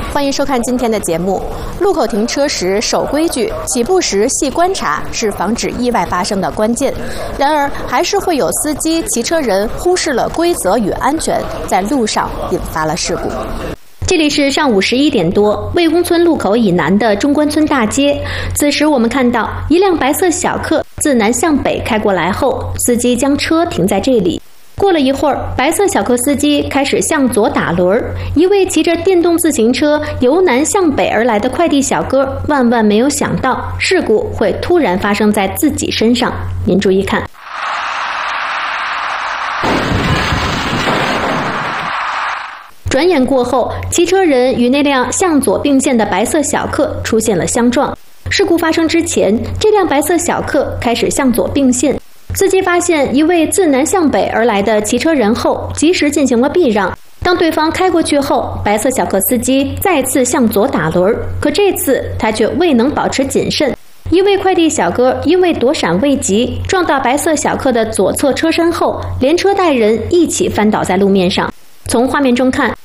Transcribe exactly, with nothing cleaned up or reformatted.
欢迎收看今天的节目。路口停车时守规矩，起步时细观察是防止意外发生的关键。然而，还是会有司机、骑车人忽视了规则与安全，在路上引发了事故。这里是上午十一点多，魏公村路口以南的中关村大街。此时我们看到一辆白色小客自南向北开过来后，司机将车停在这里。过了一会儿，白色小客司机开始向左打轮，一位骑着电动自行车由南向北而来的快递小哥万万没有想到事故会突然发生在自己身上。您注意看。转眼过后，骑车人与那辆向左并线的白色小客出现了相撞。事故发生之前，这辆白色小客开始向左并线，司机发现一位自南向北而来的骑车人后，及时进行了避让。当对方开过去后，白色小客司机再次向左打轮，可这次他却未能保持谨慎。一位快递小哥因为躲闪未及，撞到白色小客的左侧车身后，连车带人一起翻倒在路面上。从画面中看，